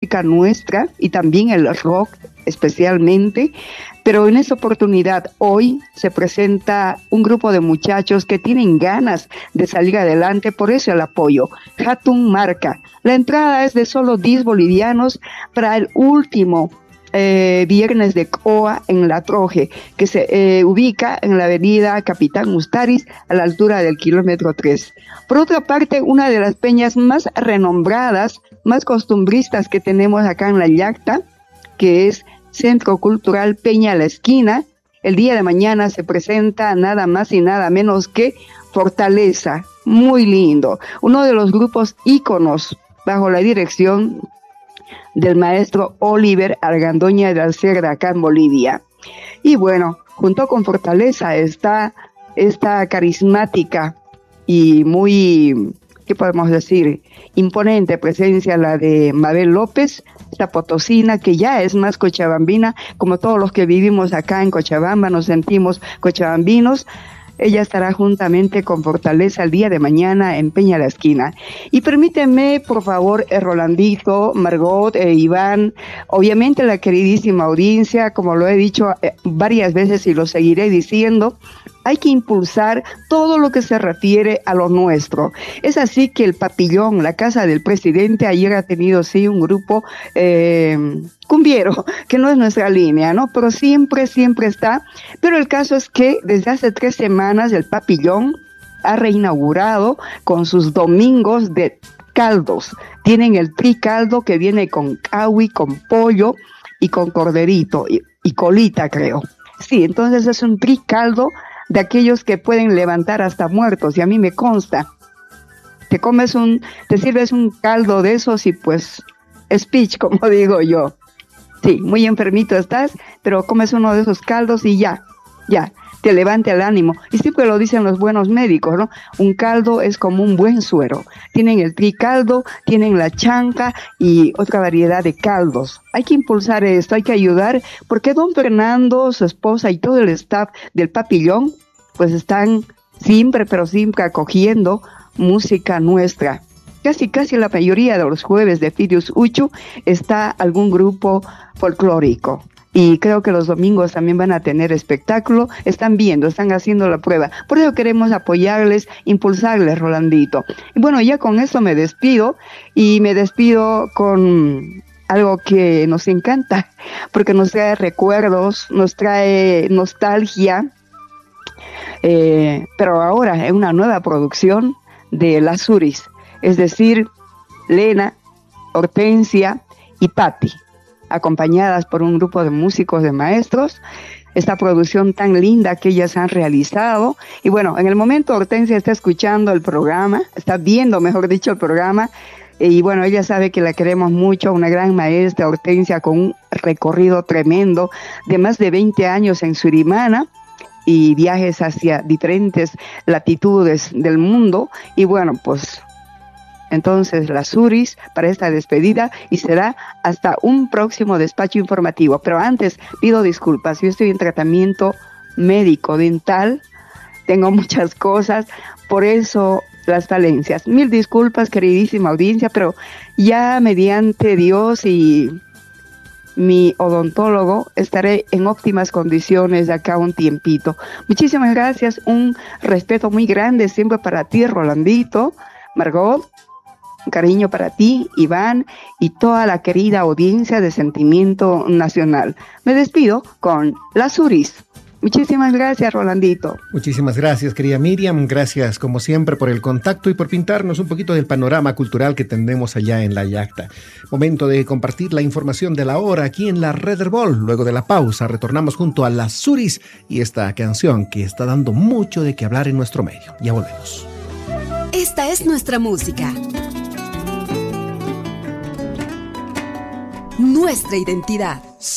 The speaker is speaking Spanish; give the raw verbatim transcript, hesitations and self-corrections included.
música nuestra y también el rock especialmente. Pero en esta oportunidad, hoy se presenta un grupo de muchachos que tienen ganas de salir adelante, por eso el apoyo. Hatun Marca. La entrada es de solo diez bolivianos para el último eh, viernes de C O A en La Troje, que se eh, ubica en la avenida Capitán Ustaris, a la altura del kilómetro tres. Por otra parte, una de las peñas más renombradas, más costumbristas que tenemos acá en La Llacta, que es Centro Cultural Peña La Esquina. El día de mañana se presenta nada más y nada menos que Fortaleza, muy lindo, uno de los grupos íconos bajo la dirección del maestro Oliver Argandoña de Alcerda acá en Bolivia. Y bueno, junto con Fortaleza está esta carismática y muy, ¿qué podemos decir?, imponente presencia, la de Mabel López, esta potosina que ya es más cochabambina, como todos los que vivimos acá en Cochabamba nos sentimos cochabambinos. Ella estará juntamente con Fortaleza el día de mañana en Peña La Esquina. Y permíteme, por favor, eh, Rolandito, Margot, eh, Iván, obviamente la queridísima audiencia, como lo he dicho eh, varias veces y lo seguiré diciendo, hay que impulsar todo lo que se refiere a lo nuestro. Es así que el Papillón, la casa del presidente, ayer ha tenido sí un grupo eh, cumbiero, que no es nuestra línea, ¿no? Pero siempre, siempre está. Pero el caso es que desde hace tres semanas el Papillón ha reinaugurado con sus domingos de caldos. Tienen el tricaldo que viene con caui, con pollo y con corderito y, y colita, creo. Sí, entonces es un tricaldo de aquellos que pueden levantar hasta muertos, y a mí me consta. Te comes un, te sirves un caldo de esos y pues, speech, como digo yo. Sí, muy enfermito estás, pero comes uno de esos caldos y ya, ya, te levanta el ánimo. Y siempre lo dicen los buenos médicos, ¿no? Un caldo es como un buen suero. Tienen el tricaldo, tienen la chanca y otra variedad de caldos. Hay que impulsar esto, hay que ayudar, porque don Fernando, su esposa y todo el staff del Papillón, pues están siempre, pero siempre acogiendo música nuestra. Casi, casi la mayoría de los jueves de Firius Uchu está algún grupo folclórico. Y creo que los domingos también van a tener espectáculo. Están viendo, están haciendo la prueba. Por eso queremos apoyarles, impulsarles, Rolandito. Y bueno, ya con eso me despido. Y me despido con algo que nos encanta, porque nos trae recuerdos, nos trae nostalgia. Eh, pero ahora en una nueva producción de Las Suris. Es decir, Lena, Hortensia y Patti, acompañadas por un grupo de músicos, de maestros, esta producción tan linda que ellas han realizado. Y bueno, en el momento Hortensia está escuchando el programa, está viendo, mejor dicho, el programa, y bueno, ella sabe que la queremos mucho, una gran maestra, Hortensia, con un recorrido tremendo de más de veinte años en Surimana, y viajes hacia diferentes latitudes del mundo. Y bueno, pues entonces Las Suris para esta despedida, y será hasta un próximo despacho informativo. Pero antes pido disculpas, yo estoy en tratamiento médico dental, tengo muchas cosas, por eso las falencias. Mil disculpas, queridísima audiencia, pero ya mediante Dios y mi odontólogo estaré en óptimas condiciones de acá un tiempito. Muchísimas gracias, un respeto muy grande siempre para ti, Rolandito, Margot, un cariño para ti, Iván, y toda la querida audiencia de Sentimiento Nacional. Me despido con Las Suris. Muchísimas gracias, Rolandito. Muchísimas gracias, querida Miriam. Gracias, como siempre, por el contacto y por pintarnos un poquito del panorama cultural que tenemos allá en La Llacta. Momento de compartir la información de la hora aquí en la Red Herbol. Luego de la pausa, retornamos junto a Las Suris y esta canción que está dando mucho de qué hablar en nuestro medio. Ya volvemos. Esta es nuestra música, nuestra identidad.